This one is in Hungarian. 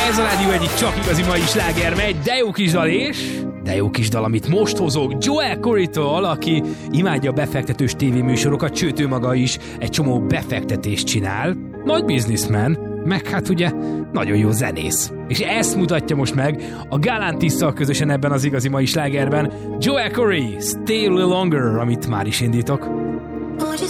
Ez a rádió egyik csak igazi mai sláger megy, de jó kis dal de jó kis dal, amit most hozok Joel Corrytól, aki imádja a befektetős tévéműsorokat, sőt ő maga is egy csomó befektetést csinál. Nagy businessman, meg hát ugye nagyon jó zenész. És ezt mutatja most meg a Galantisszal közösen ebben az igazi mai slágerben Joel Corry, Stay a Little Longer, amit már is indítok.